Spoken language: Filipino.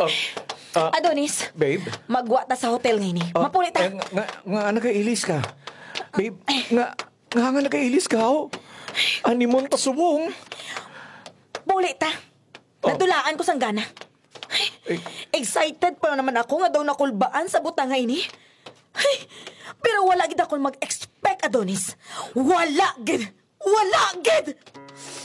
Adonis, Babe? magwa ta sa hotel ngayon eh. Mapulit ta. Nga nagailis ka. Babe, nga nagailis ka, oh. Animon ta sumong. Pulit ta. Nadulaan ko sang gana. Eh. Excited pa naman ako nga daw nakulbaan sa butang ngayon eh. Pero wala gid ako mag-expect, Adonis. Wala gid!